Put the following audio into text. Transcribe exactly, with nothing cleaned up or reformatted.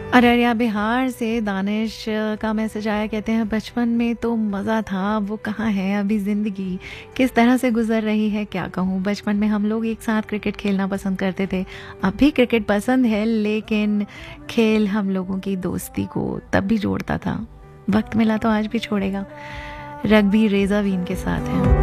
अररिया बिहार से दानिश का मैसेज आया। कहते हैं बचपन में तो मज़ा था, वो कहाँ है अभी। ज़िंदगी किस तरह से गुजर रही है क्या कहूँ। बचपन में हम लोग एक साथ क्रिकेट खेलना पसंद करते थे। अब भी क्रिकेट पसंद है, लेकिन खेल हम लोगों की दोस्ती को तब भी जोड़ता था। वक्त मिला तो आज भी छोड़ेगा। रग्बी रेज़ा वीन के साथ हैं।